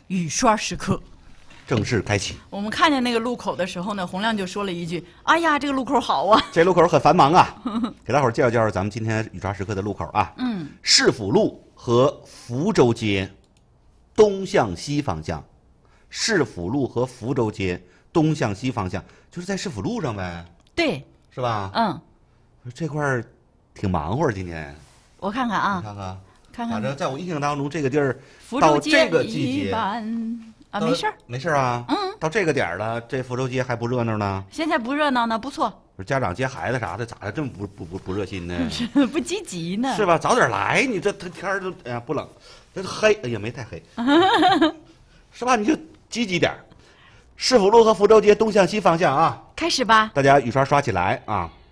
雨刷时刻正式开启。 我们看见那个路口的时候呢，洪亮就说了一句：“哎呀，这个路口好啊！” 这路口很繁忙啊，给大伙儿介绍介绍咱们今天雨刷时刻的路口啊。市府路和福州街东向西方向，市府路和福州街东向西方向，就是在市府路上呗， 对， 是吧？这块儿挺忙活今天。 我看看啊， 你看看， 看看反正在我印象当中，这个地儿福到州街这个季节一般啊，没事儿， 没事儿啊。到这个点儿了，这福州街还不热闹呢。 现在不热闹呢，不错， 家长接孩子啥的，咋的这么不热心呢？ 不积极呢， 是吧？早点来，你这天儿都哎呀不冷，这黑哎呀没太黑，是吧？你就积极点儿。市府路和福州街东向西方向啊， 开始吧。 大家雨刷刷起来啊！